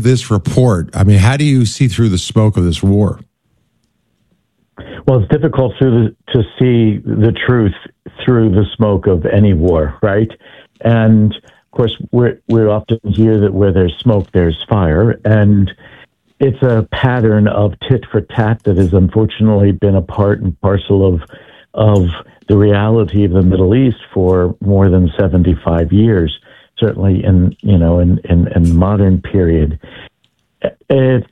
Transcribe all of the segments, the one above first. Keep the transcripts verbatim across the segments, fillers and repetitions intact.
this report? I mean, how do you see through the smoke of this war? Well, it's difficult to, to see the truth through the smoke of any war, right? And of course, we're, we often hear that where there's smoke, there's fire. And it's a pattern of tit for tat that has unfortunately been a part and parcel of, of the reality of the Middle East for more than seventy-five years, certainly in, you know, in, in, in the modern period. It,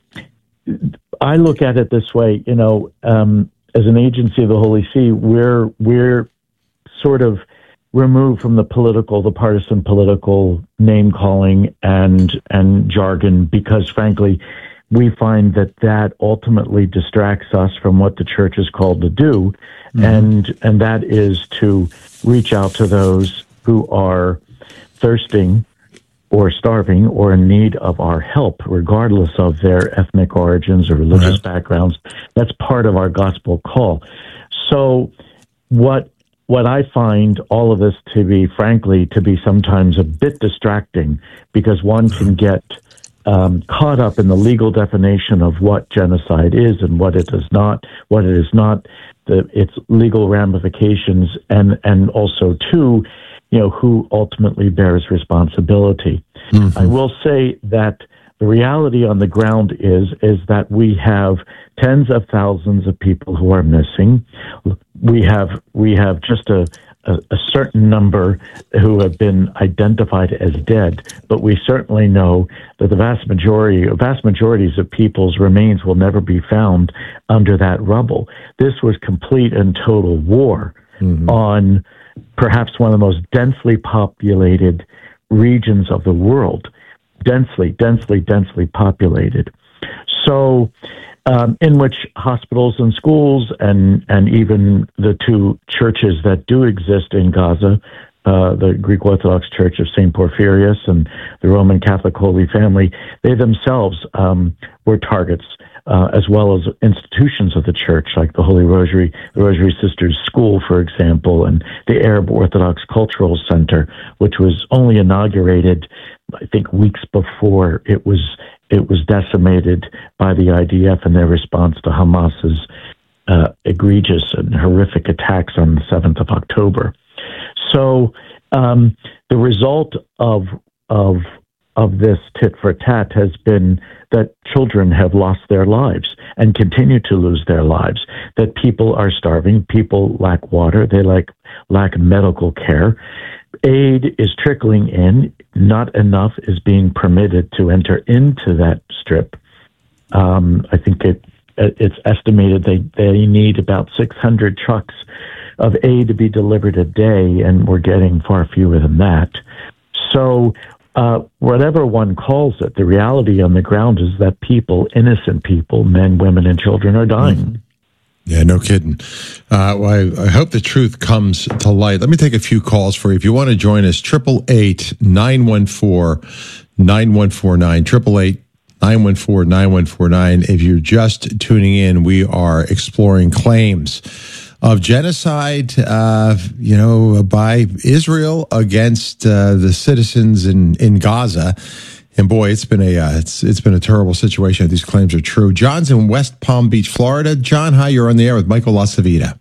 I look at it this way, you know, um, as an agency of the Holy See, we're, we're sort of removed from the political, the partisan political name calling and, and jargon, because frankly, we find that that ultimately distracts us from what the church is called to do. Mm-hmm. And, and that is to reach out to those who are thirsting or starving or in need of our help, regardless of their ethnic origins or religious right. backgrounds. That's part of our gospel call. So what what I find all of this to be, frankly, to be sometimes a bit distracting, because one can get um, caught up in the legal definition of what genocide is and what it is not, what it is not, the, its legal ramifications, and, and also, too, you know, who ultimately bears responsibility. Mm-hmm. I will say that the reality on the ground is, is that we have tens of thousands of people who are missing. We have, we have just a, a, a certain number who have been identified as dead, but we certainly know that the vast majority, vast majorities of people's remains will never be found under that rubble. This was complete and total war mm-hmm. on perhaps one of the most densely populated regions of the world, densely, densely, densely populated. So, um, in which hospitals and schools and, and even the two churches that do exist in Gaza, uh, the Greek Orthodox Church of Saint Porphyrius and the Roman Catholic Holy Family, they themselves um, were targets, uh, as well as institutions of the church, like the Holy Rosary, the Rosary Sisters School, for example, and the Arab Orthodox Cultural Center, which was only inaugurated, I think, weeks before it was it was decimated by the I D F in their response to Hamas's uh, egregious and horrific attacks on the seventh of October. So um, the result of of of this tit for tat has been that children have lost their lives and continue to lose their lives, that people are starving, people lack water, they lack, lack medical care. Aid is trickling in, not enough is being permitted to enter into that strip. Um, I think it it's estimated they, they need about six hundred trucks of aid to be delivered a day, and we're getting far fewer than that. So Uh, whatever one calls it, the reality on the ground is that people, innocent people, men, women, and children, are dying. Mm-hmm. Yeah, no kidding. Uh, well, I, I hope the truth comes to light. Let me take a few calls for you. If you want to join us, triple eight nine one four nine one four nine, triple eight nine one four nine one four nine. If you're just tuning in, we are exploring claims of genocide, uh, you know, by Israel against uh, the citizens in, in Gaza. And boy, it's been a uh, it's it's been a terrible situation. These claims are true. John's in West Palm Beach, Florida. John, hi, you're on the air with Michael LaCivita.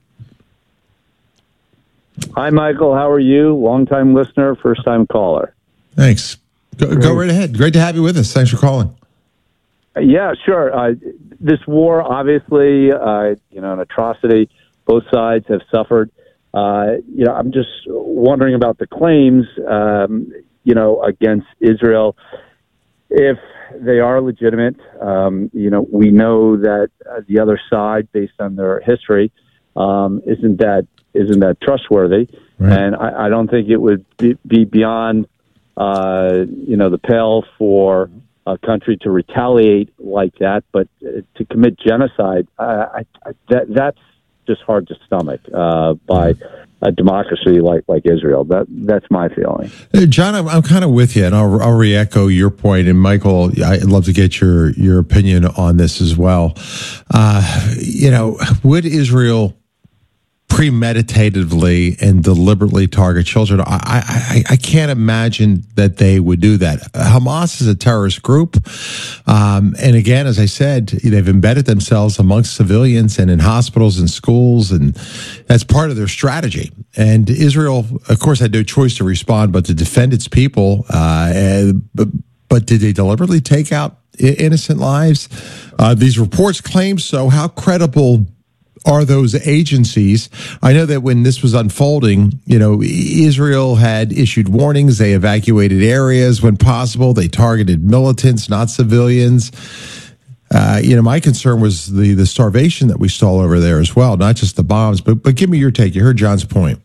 Hi, Michael. How are you? Longtime listener, first time caller. Thanks. Go, go right ahead. Great to have you with us. Thanks for calling. Yeah, sure. Uh, this war, obviously, uh, you know, an atrocity. Both sides have suffered. Uh, you know, I'm just wondering about the claims, um, you know, against Israel. If they are legitimate, um, you know, we know that uh, the other side, based on their history, um, isn't that isn't that trustworthy. Right. And I, I don't think it would be, be beyond, uh, you know, the pale for a country to retaliate like that. But uh, to commit genocide, uh, I, I, that that's just hard to stomach uh, by a democracy like, like Israel. That that's my feeling. Hey, John, I'm, I'm kind of with you, and I'll, I'll re-echo your point. And Michael, I'd love to get your, your opinion on this as well. Uh, you know, would Israel premeditatively and deliberately target children. I, I, I can't imagine that they would do that. Hamas is a terrorist group. Um, and again, as I said, they've embedded themselves amongst civilians and in hospitals and schools, and that's part of their strategy. And Israel, of course, had no choice to respond but to defend its people. Uh, and, but, but did they deliberately take out innocent lives? Uh, these reports claim so. How credible are those agencies? I know that when this was unfolding, you know, Israel had issued warnings. They evacuated areas when possible. They targeted militants, not civilians. Uh, you know, my concern was the the starvation that we saw over there as well, not just the bombs. But but give me your take. You heard John's point.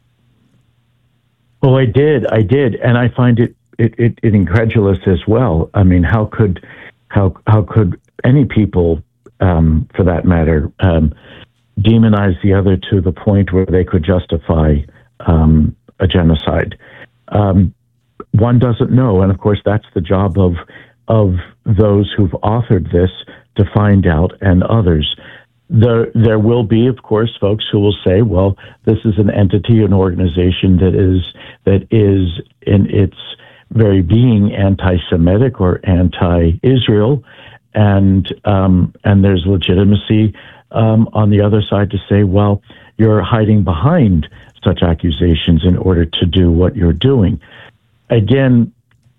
Well, I did, I did, and I find it it, it, it incredulous as well. I mean, how could how how could any people, um, for that matter, um, demonize the other to the point where they could justify um, a genocide? Um, one doesn't know, and of course, that's the job of of those who've authored this to find out, and others. There, there will be, of course, folks who will say, "Well, this is an entity, an organization that is that is in its very being anti-Semitic or anti-Israel," and um, and there's legitimacy um, on the other side to say, "Well, you're hiding behind such accusations in order to do what you're doing." Again,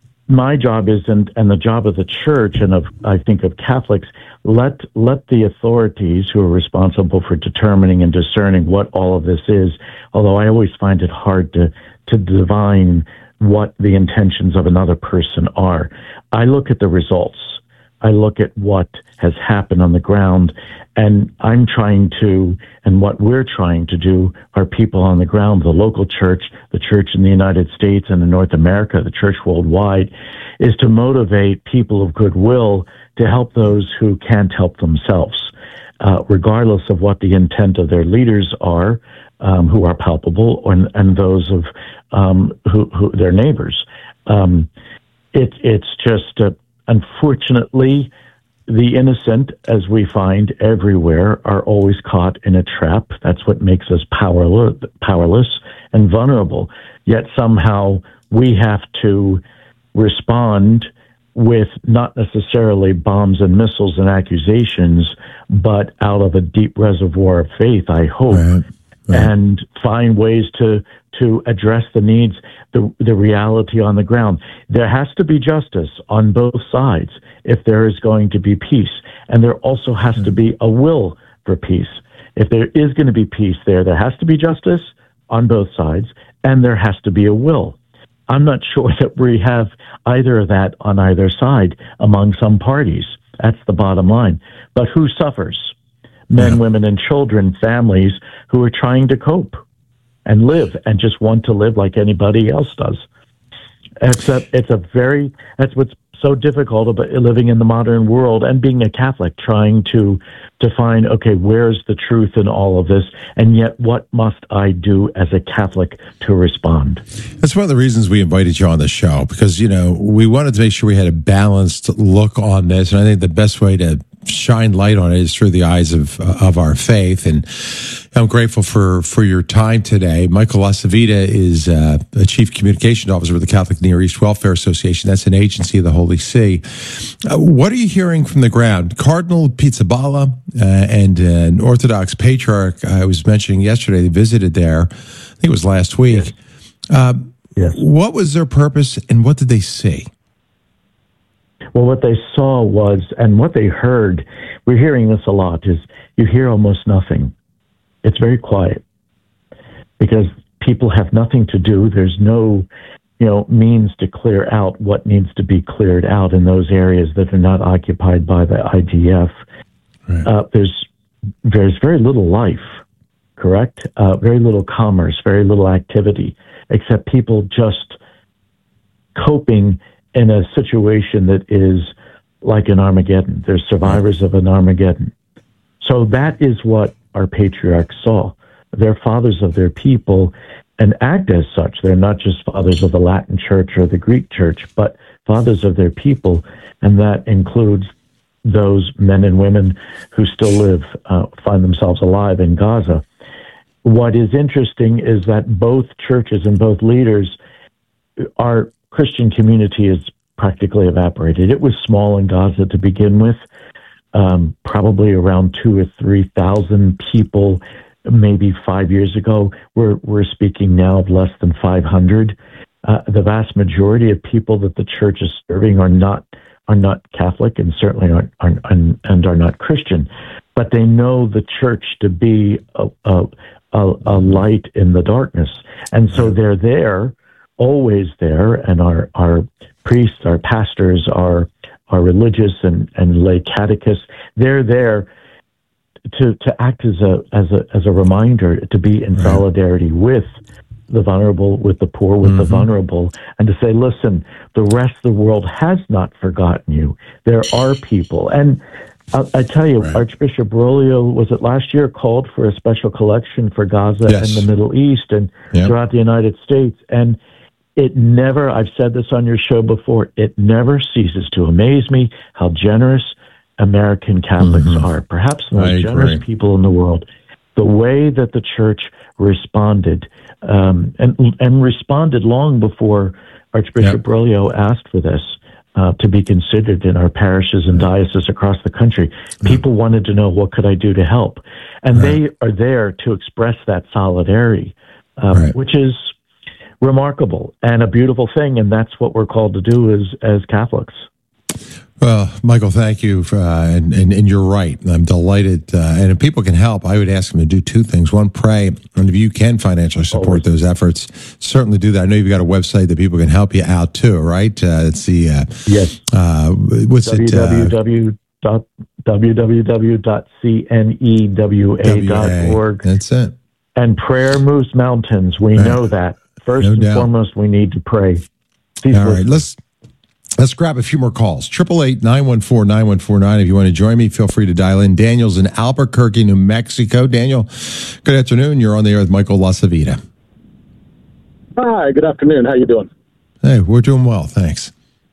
my job is, and, and the job of the church and of, I think, of Catholics, let let the authorities who are responsible for determining and discerning what all of this is, although I always find it hard to, to divine what the intentions of another person are. I look at the results. I look at what has happened on the ground, and I'm trying to, and what we're trying to do, our people on the ground, the local church, the church in the United States and in North America, the church worldwide, is to motivate people of goodwill to help those who can't help themselves, uh, regardless of what the intent of their leaders are, um, who are palpable, or, and those of um, who, who their neighbors. Um, it, it's just uh, unfortunately, the innocent, as we find everywhere, are always caught in a trap. That's what makes us powerless, powerless and vulnerable. Yet somehow we have to respond with not necessarily bombs and missiles and accusations, but out of a deep reservoir of faith, I hope, right. Right. and find ways to to address the needs, the the reality on the ground. There has to be justice on both sides if there is going to be peace. And there also has to be a will for peace. If there is going to be peace there, there has to be justice on both sides, and there has to be a will. I'm not sure that we have either of that on either side among some parties. That's the bottom line. But who suffers? Men, yeah. women, and children, families who are trying to cope and live and just want to live like anybody else does. It's a, it's a very, that's what's so difficult about living in the modern world and being a Catholic, trying to to find, okay, where's the truth in all of this? And yet, what must I do as a Catholic to respond? That's one of the reasons we invited you on the show, because, you know, we wanted to make sure we had a balanced look on this. And I think the best way to shine light on it is through the eyes of uh, of our faith. And I'm grateful for, for your time today. Michael LaCivita is uh, a Chief Communications Officer with the Catholic Near East Welfare Association. That's an agency of the Holy See. Uh, what are you hearing from the ground? Cardinal Pizzaballa uh, and uh, an Orthodox patriarch I was mentioning yesterday, they visited there, I think it was last week. Yes. Uh, yes. What was their purpose and what did they see? Well, what they saw was, and what they heard, we're hearing this a lot, is you hear almost nothing. It's very quiet because people have nothing to do. There's no, you know, means to clear out what needs to be cleared out in those areas that are not occupied by the I D F. Right. Uh, there's there's very little life, correct? Uh, very little commerce, very little activity, except people just coping in a situation that is like an Armageddon. There's survivors of an Armageddon. So that is what our patriarchs saw. They're fathers of their people and act as such. They're not just fathers of the Latin Church or the Greek Church, but fathers of their people, and that includes those men and women who still live, uh, find themselves alive in Gaza. what is interesting is that both churches and both leaders, our Christian community is practically evaporated. It was small in Gaza to begin with, um, probably around two or three thousand people, maybe five years ago. We're we're speaking now of less than five hundred. Uh, the vast majority of people that the church is serving are not are not Catholic and certainly aren't, aren't and, and are not Christian, but they know the church to be a, a, a, a light in the darkness, and so they're there, always there, and our our priests, our pastors, our our religious and, and lay catechists, they're there to to act as a as a as a reminder to be in solidarity with the vulnerable, with the poor, with mm-hmm. the vulnerable, and to say, listen, the rest of the world has not forgotten you. There are people. And I, I tell you, right. Archbishop Bergoglio, was it last year, called for a special collection for Gaza yes. and the Middle East and yep. throughout the United States. And it never, I've said this on your show before, it never ceases to amaze me how generous American Catholics mm-hmm. are. Perhaps the most generous people in the world. The way that the church responded, um, and and responded long before Archbishop yep. Bergoglio asked for this uh, to be considered in our parishes and dioceses across the country. Mm-hmm. People wanted to know, what could I do to help? And right. they are there to express that solidarity, um, right. which is remarkable and a beautiful thing, and that's what we're called to do as as Catholics. Well, Michael, thank you, for, uh, and, and and you're right. I'm delighted, uh, and if people can help, I would ask them to do two things. One, pray, and if you can financially support Always. those efforts, certainly do that. I know you've got a website that people can help you out too, right? Uh, it's the uh, yes. Uh, what's w w w dot w w w dot c n e w a dot org. That's it. And prayer moves mountains. We right. know that. First no and doubt. foremost, we need to pray. Please All right, let's. Let's grab a few more calls. Triple eight nine one four nine one four nine. If you want to join me, feel free to dial in. Daniel's in Albuquerque, New Mexico. Daniel, good afternoon. You're on the air with Michael LaCivita. Hi, good afternoon. How you doing? Hey, we're doing well, thanks.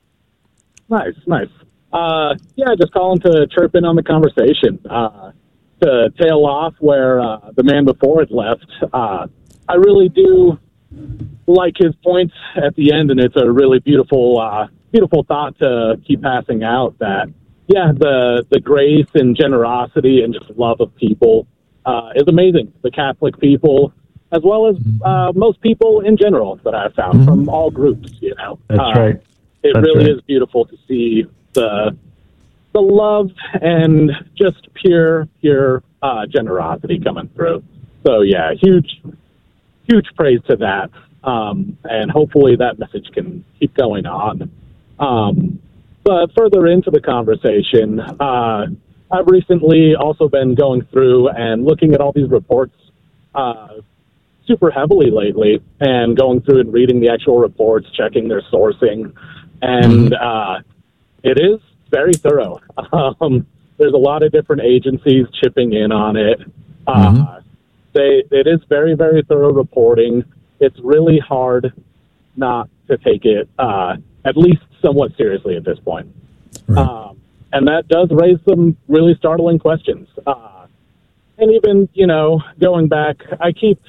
Nice, nice. Uh, yeah, just calling to chirp in on the conversation. Uh, to tail off where uh, the man before it left, uh, I really do like his points at the end, and it's a really beautiful uh beautiful thought to keep passing out, that yeah the the grace and generosity and just love of people uh is amazing. The Catholic people, as well as uh most people in general that I've found mm-hmm. from all groups, you know that's uh, right it that's really right. is beautiful to see the the love and just pure pure uh generosity coming through. So yeah, huge huge praise to that, um and hopefully that message can keep going on. Um, but further into the conversation, uh, I've recently also been going through and looking at all these reports uh, super heavily lately, and going through and reading the actual reports, checking their sourcing, and uh, it is very thorough. Um, there's a lot of different agencies chipping in on it. Uh, mm-hmm. they, it is very, very thorough reporting. It's really hard not to take it uh, at least somewhat seriously at this point. Right. Um, and that does raise some really startling questions. Uh, and even, you know, going back, I keep,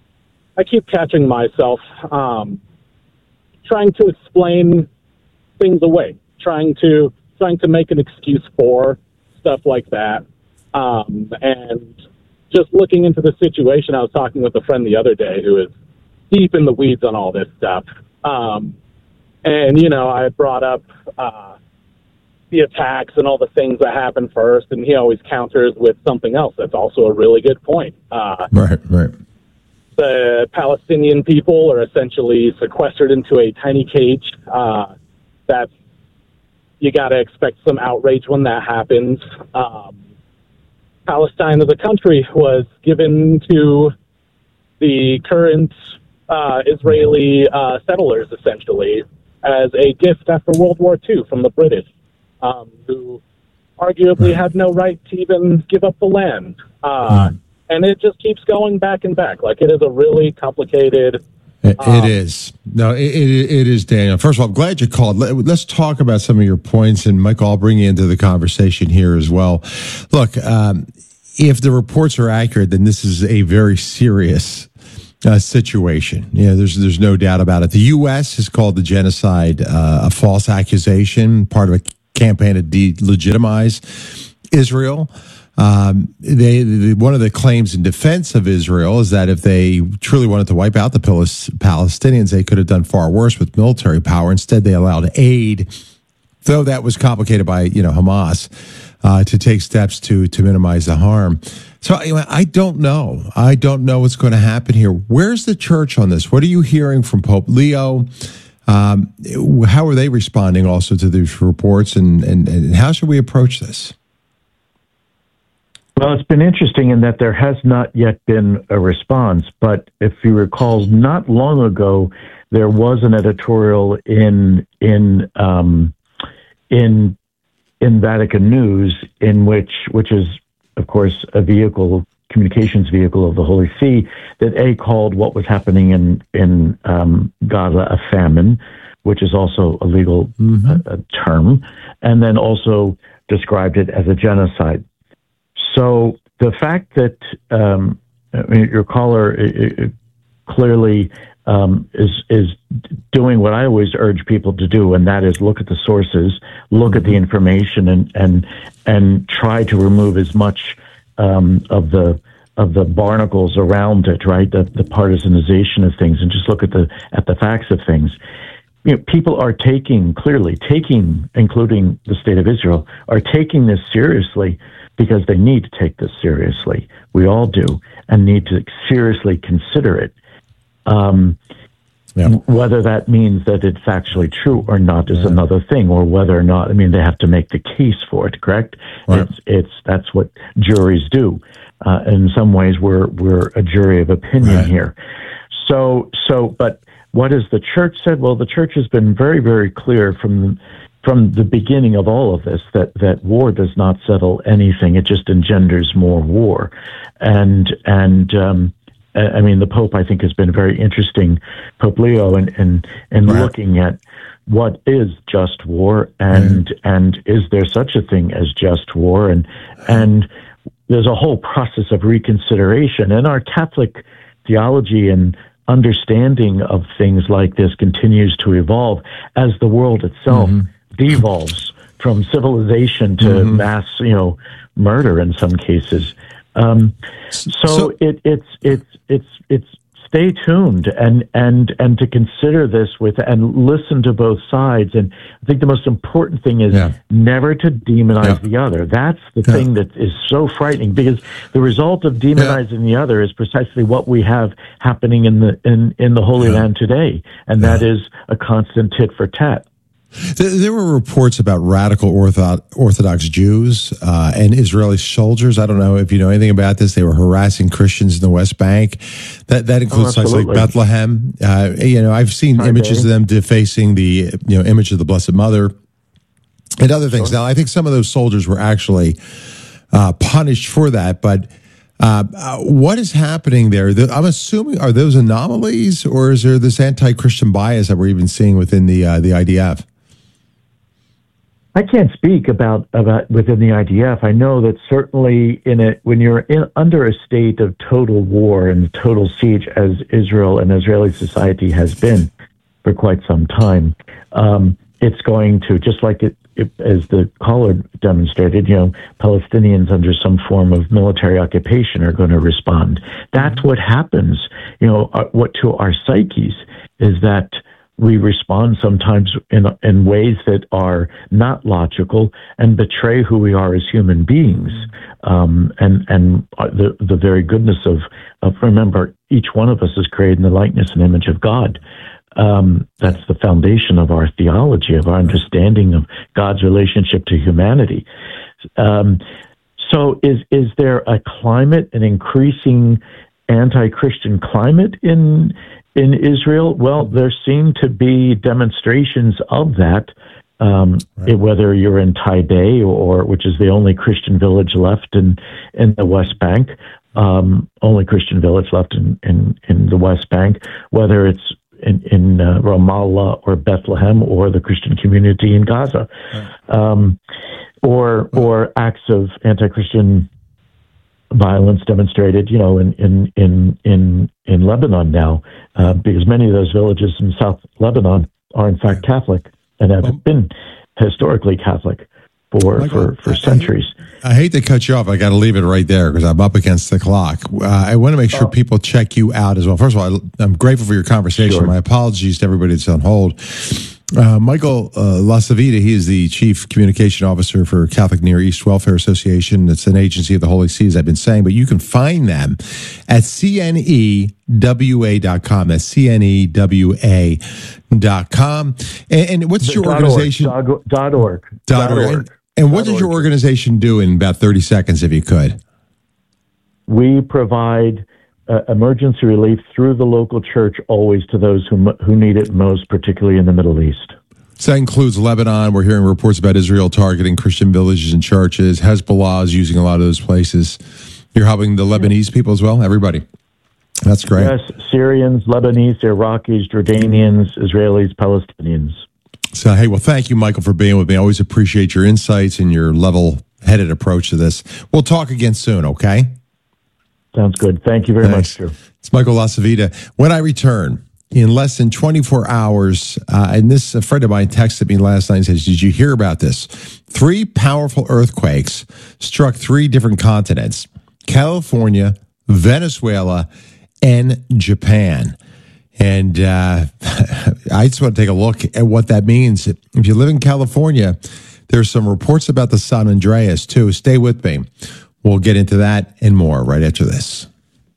I keep catching myself um, trying to explain things away, trying to, trying to make an excuse for stuff like that. Um, and just looking into the situation, I was talking with a friend the other day who is deep in the weeds on all this stuff. Um, And, you know, I brought up uh, the attacks and all the things that happened first, and he always counters with something else that's also a really good point. Uh, right, right. The Palestinian people are essentially sequestered into a tiny cage. Uh, that's, you got to expect some outrage when that happens. Um, Palestine as a country was given to the current uh, Israeli uh, settlers, essentially, as a gift after World War Two from the British, um, who arguably had no right to even give up the land. Uh, mm. And it just keeps going back and back. Like, it is a really complicated... It, um, it is. No, it, it, it is, Daniel. First of all, I'm glad you called. Let, let's talk about some of your points, and Michael, I'll bring you into the conversation here as well. Look, um, if the reports are accurate, then this is a very serious uh, situation. Yeah, there's there's no doubt about it. The U S has called the genocide uh, a false accusation, part of a campaign to delegitimize Israel. Um, they, they one of the claims in defense of Israel is that if they truly wanted to wipe out the Palestinians, they could have done far worse with military power. Instead, they allowed aid, though that was complicated by you know Hamas, uh, to take steps to to minimize the harm. So I don't know. I don't know what's going to happen here. Where's the church on this? What are you hearing from Pope Leo? Um, how are they responding also to these reports, and, and, and how should we approach this? Well, it's been interesting in that there has not yet been a response. But if you recall, not long ago, there was an editorial in in um, in in Vatican News, in which which is, of course, a vehicle, communications vehicle of the Holy See, that A, called what was happening in, in um, Gaza a famine, which is also a legal mm-hmm. uh, term, and then also described it as a genocide. So the fact that um, I mean, your caller it, it clearly um, is is doing what I always urge people to do, and that is look at the sources, look mm-hmm. at the information, and and and try to remove as much um, of the of the barnacles around it, right? The the partisanization of things, and just look at the at the facts of things. You know, people are taking clearly taking, including the State of Israel, are taking this seriously because they need to take this seriously. We all do, and need to seriously consider it. Um, yeah. Whether that means that it's actually true or not is yeah. another thing, or whether or not, I mean, they have to make the case for it, correct? Right. It's, it's, that's what juries do. Uh, in some ways, we're, we're a jury of opinion right. here. So, so, but what has the church said? Well, the church has been very, very clear from the, from the beginning of all of this that, that war does not settle anything. It just engenders more war. And, and, um, I mean, the Pope, I think, has been very interesting, Pope Leo, in, in, in right. looking at what is just war, and right. and is there such a thing as just war, and and there's a whole process of reconsideration, and our Catholic theology and understanding of things like this continues to evolve as the world itself mm-hmm. devolves from civilization to mm-hmm. mass, you know, murder in some cases. Um, so, so it, it's it's it's it's stay tuned and and and to consider this with and listen to both sides. And I think the most important thing is yeah. never to demonize yeah. the other. That's the yeah. thing that is so frightening, because the result of demonizing yeah. the other is precisely what we have happening in the in, in the Holy yeah. Land today, and yeah. that is a constant tit for tat. There were reports about radical Orthodox Jews uh, and Israeli soldiers. I don't know if you know anything about this. They were harassing Christians in the West Bank. That that includes oh, sites like Bethlehem. Uh, you know, I've seen Hi, images Dave. of them defacing the you know image of the Blessed Mother and other things. Sure. Now, I think some of those soldiers were actually uh, punished for that, but. Uh, uh, what is happening there? The, I'm assuming, are those anomalies, or is there this anti-Christian bias that we're even seeing within the uh, the I D F? I can't speak about about within the I D F. I know that certainly in it, when you're in, under a state of total war and total siege, as Israel and Israeli society has been for quite some time, um, it's going to, just like it, it, as the caller demonstrated, you know, Palestinians under some form of military occupation are going to respond. That's what happens, you know, uh, what to our psyches is that we respond sometimes in in ways that are not logical and betray who we are as human beings, um, and and the the very goodness of of remember, each one of us is created in the likeness and image of God. Um, that's the foundation of our theology, of our understanding of God's relationship to humanity. Um, so, is is there a climate, an increasing anti-Christian climate in in Israel? Well, there seem to be demonstrations of that. Um, right. it, whether you're in Taibeh, or which is the only Christian village left in in the West Bank, um, only Christian village left in, in in the West Bank, whether it's in, in uh, Ramallah or Bethlehem or the Christian community in Gaza, right. um, or or acts of anti-Christian violence demonstrated, you know, in in in in, in Lebanon now, uh, because many of those villages in South Lebanon are in fact Catholic and have um, been historically Catholic for Michael, for, for centuries. I, I hate to cut you off. I got to leave it right there because I'm up against the clock. Uh, I want to make sure oh. people check you out as well. First of all, I, I'm grateful for your conversation. Sure. My apologies to everybody that's on hold. Uh, Michael uh, Lasavita, he is the Chief Communication Officer for Catholic Near East Welfare Association. It's an agency of the Holy See, as I've been saying, but you can find them at C N E W A dot com. That's C N E W A dot com. And, and what's your dot organization? Org. Dot org. Dot org. And, and what does your organization do in about thirty seconds, if you could? We provide Uh, emergency relief through the local church, always to those who who need it most, particularly in the Middle East. So that includes Lebanon. We're hearing reports about Israel targeting Christian villages and churches. Hezbollah is using a lot of those places. You're helping the Lebanese people as well? Everybody. That's great. Yes, Syrians, Lebanese, Iraqis, Jordanians, Israelis, Palestinians. So, hey, well, thank you, Michael, for being with me. I always appreciate your insights and your level-headed approach to this. We'll talk again soon, okay? Sounds good. Thank you very Thanks. much, Drew. It's Michael Lasavita. When I return, in less than twenty-four hours, uh, and this, a friend of mine texted me last night and says, did you hear about this? Three powerful earthquakes struck three different continents, California, Venezuela, and Japan. And uh, I just want to take a look at what that means. If you live in California, there's some reports about the San Andreas, too. Stay with me. We'll get into that and more right after this.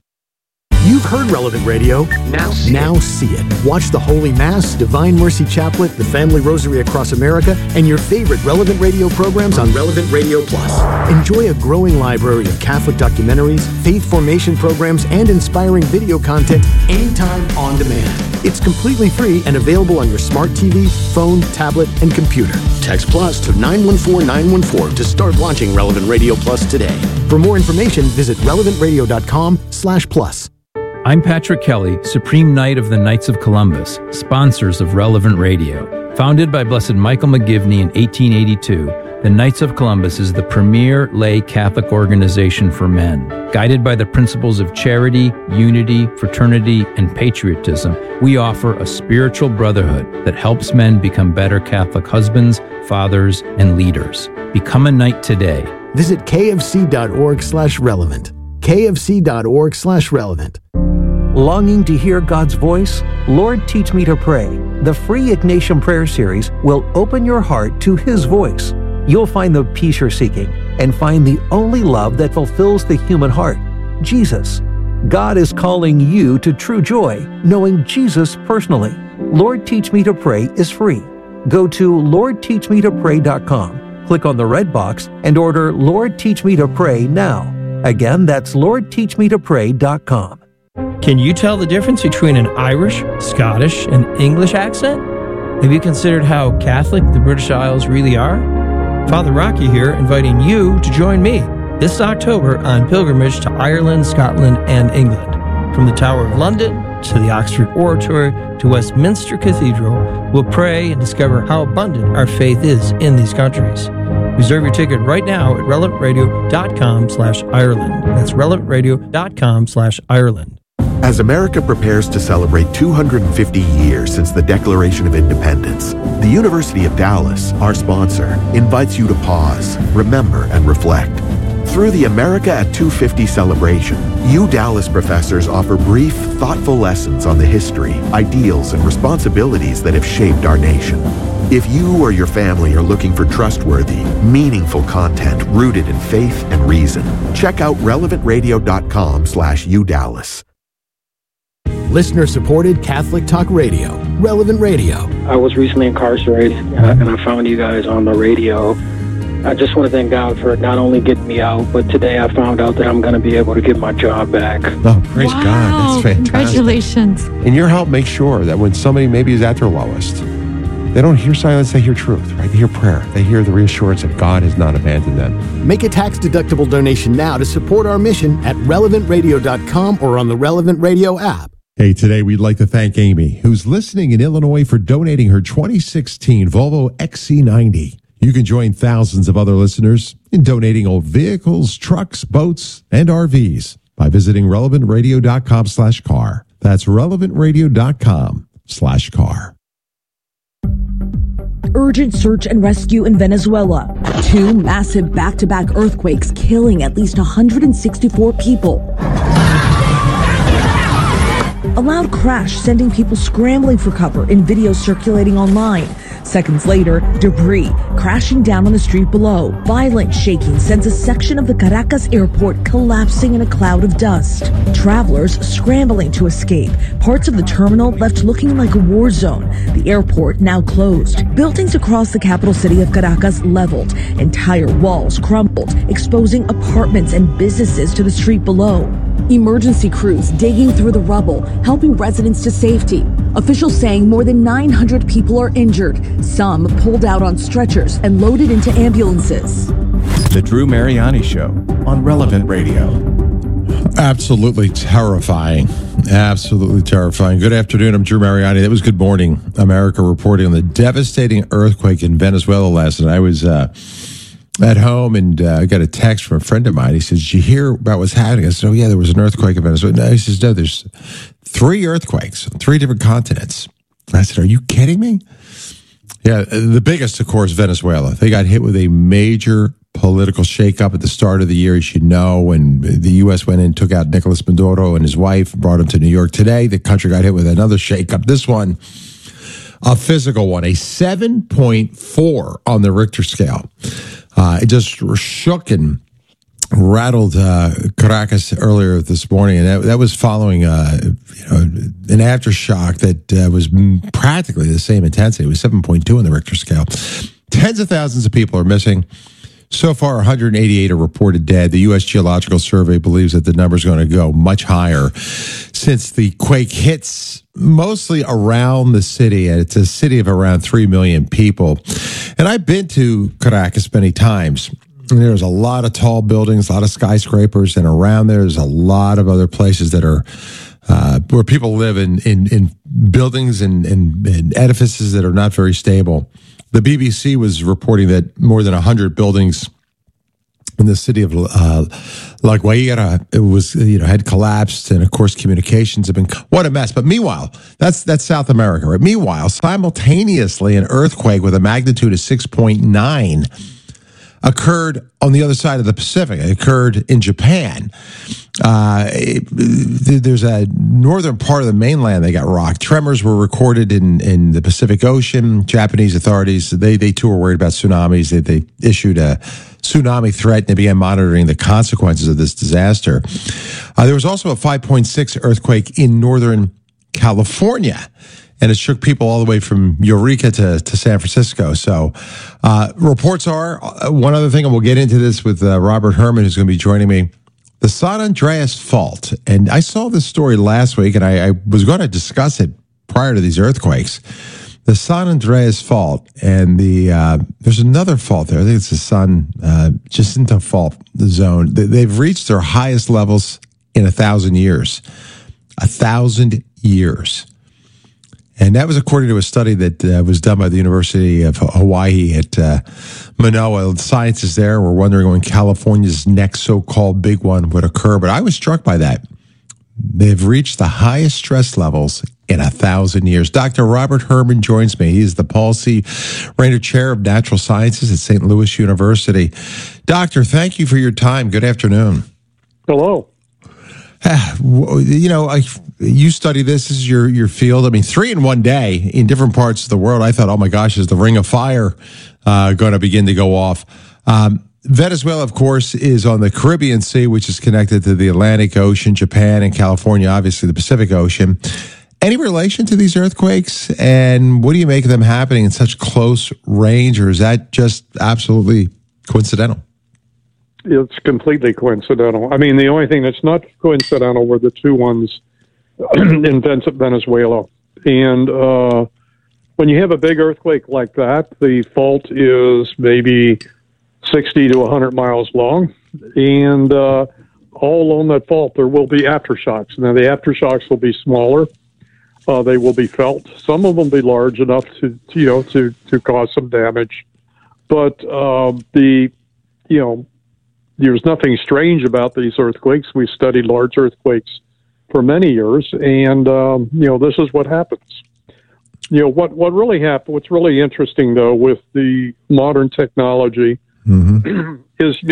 You've heard Relevant Radio. Now see, now it. see it. Watch the Holy Mass, Divine Mercy Chaplet, the Family Rosary Across America, and your favorite Relevant Radio programs on Relevant Radio Plus. Enjoy a growing library of Catholic documentaries, faith formation programs, and inspiring video content anytime on demand. It's completely free and available on your smart T V, phone, tablet, and computer. Text Plus to nine one four nine one four to start launching Relevant Radio Plus today. For more information, visit relevant radio dot com slash plus. I'm Patrick Kelly, Supreme Knight of the Knights of Columbus, sponsors of Relevant Radio. Founded by Blessed Michael McGivney in eighteen eighty-two, the Knights of Columbus is the premier lay Catholic organization for men. Guided by the principles of charity, unity, fraternity, and patriotism, we offer a spiritual brotherhood that helps men become better Catholic husbands, fathers, and leaders. Become a knight today. Visit kfc.org slash relevant. kfc.org slash relevant. Longing to hear God's voice? Lord, Teach Me to Pray. The free Ignatian Prayer Series will open your heart to His voice. You'll find the peace you're seeking and find the only love that fulfills the human heart, Jesus. God is calling you to true joy, knowing Jesus personally. Lord, Teach Me to Pray is free. Go to lord teach me to pray dot com, click on the red box, and order Lord, Teach Me to Pray now. Again, that's lord teach me to pray dot com. Can you tell the difference between an Irish, Scottish, and English accent? Have you considered how Catholic the British Isles really are? Father Rocky here, inviting you to join me this October on pilgrimage to Ireland, Scotland, and England. From the Tower of London to the Oxford Oratory to Westminster Cathedral, we'll pray and discover how abundant our faith is in these countries. Reserve your ticket right now at relevant radio dot com slash Ireland. That's relevant radio dot com slash Ireland. As America prepares to celebrate two hundred fifty years since the Declaration of Independence, the University of Dallas, our sponsor, invites you to pause, remember, and reflect. Through the America at two fifty celebration, U Dallas professors offer brief, thoughtful lessons on the history, ideals, and responsibilities that have shaped our nation. If you or your family are looking for trustworthy, meaningful content rooted in faith and reason, check out relevant radio dot com slash U Dallas. Listener-supported Catholic Talk Radio, Relevant Radio. I was recently incarcerated, uh, and I found you guys on the radio. I just want to thank God for not only getting me out, but today I found out that I'm going to be able to get my job back. Oh, praise wow. God. That's fantastic. Congratulations. And your help makes sure that when somebody maybe is at their lowest, they don't hear silence, they hear truth, right? They hear prayer. They hear the reassurance that God has not abandoned them. Make a tax-deductible donation now to support our mission at relevant radio dot com or on the Relevant Radio app. Hey, today we'd like to thank Amy, who's listening in Illinois, for donating her twenty sixteen Volvo X C ninety. You can join thousands of other listeners in donating old vehicles, trucks, boats, and R Vs by visiting relevant radio dot com slash car. That's relevant radio dot com slash car. Urgent search and rescue in Venezuela. Two massive back-to-back earthquakes killing at least one hundred sixty-four people. A loud crash sending people scrambling for cover in videos circulating online. Seconds later, debris crashing down on the street below. Violent shaking sends a section of the Caracas airport collapsing in a cloud of dust. Travelers scrambling to escape. Parts of the terminal left looking like a war zone. The airport now closed. Buildings across the capital city of Caracas leveled. Entire walls crumbled, exposing apartments and businesses to the street below. Emergency crews digging through the rubble, helping residents to safety. Officials saying more than nine hundred people are injured, some pulled out on stretchers and loaded into ambulances. The Drew Mariani Show on Relevant Radio. Absolutely terrifying. Absolutely terrifying. Good afternoon. I'm Drew Mariani. That was Good Morning America reporting on the devastating earthquake in Venezuela last night. I was uh, at home and uh, I got a text from a friend of mine. He says, "Did you hear about what's happening?" I said, "Oh, yeah, there was an earthquake in Venezuela." No, he says, "No, there's three earthquakes on three different continents." I said, "Are you kidding me?" Yeah, the biggest, of course, Venezuela. They got hit with a major political shakeup at the start of the year, as you know, when the U S went in and took out Nicolas Maduro and his wife, brought him to New York. Today, the country got hit with another shakeup. This one, a physical one, a seven point four on the Richter scale. Uh, it just shook and rattled uh, Caracas earlier this morning, and that, that was following uh, you know, an aftershock that uh, was practically the same intensity. It was seven point two on the Richter scale. Tens of thousands of people are missing. So far, one hundred eighty-eight are reported dead. The U S Geological Survey believes that the number is going to go much higher since the quake hits mostly around the city. It's a city of around three million people. And I've been to Caracas many times. There's a lot of tall buildings, a lot of skyscrapers, and around there, there's a lot of other places that are uh, where people live in in, in buildings and, and, and edifices that are not very stable. The B B C was reporting that more than one hundred buildings in the city of uh, La Guaira it was you know had collapsed, and of course communications have been what a mess. But meanwhile, that's that's South America, right? Meanwhile, simultaneously, an earthquake with a magnitude of six point nine occurred on the other side of the Pacific. It occurred in Japan. Uh, it, there's a northern part of the mainland that got rocked. Tremors were recorded in, in the Pacific Ocean. Japanese authorities, they, they too were worried about tsunamis. They, they issued a tsunami threat and they began monitoring the consequences of this disaster. Uh, there was also a five point six earthquake in northern California, and it shook people all the way from Eureka to, to San Francisco. So uh, reports are, uh, one other thing, and we'll get into this with uh, Robert Herman, who's going to be joining me, the San Andreas Fault. And I saw this story last week, and I, I was going to discuss it prior to these earthquakes. The San Andreas Fault, and the uh, there's another fault there. I think it's the San uh, Jacinto Fault zone. They've reached their highest levels in a thousand years. A thousand years. And that was according to a study that uh, was done by the University of Hawaii at uh, Manoa. The scientists there were wondering when California's next so-called big one would occur. But I was struck by that. They've reached the highest stress levels in a thousand years. Doctor Robert Herman joins me. He's the Paul C. Rainer Chair of Natural Sciences at Saint Louis University. Doctor, thank you for your time. Good afternoon. Hello. You know, I, you study this. This is your, your field. I mean, three in one day in different parts of the world. I thought, oh my gosh, is the Ring of Fire uh, going to begin to go off? Um, Venezuela, of course, is on the Caribbean Sea, which is connected to the Atlantic Ocean, Japan, and California, obviously the Pacific Ocean. Any relation to these earthquakes? And what do you make of them happening in such close range, or is that just absolutely coincidental? It's completely coincidental. I mean, the only thing that's not coincidental were the two ones in Venezuela. And uh, when you have a big earthquake like that, the fault is maybe sixty to one hundred miles long. And uh, all along that fault, there will be aftershocks. Now, the aftershocks will be smaller. Uh, they will be felt. Some of them will be large enough to, to you know, to, to cause some damage. but uh, the, you know, there's nothing strange about these earthquakes. We studied large earthquakes for many years, and um, you know, this is what happens. You know, what what really happened? What's really interesting, though, with the modern technology, mm-hmm. is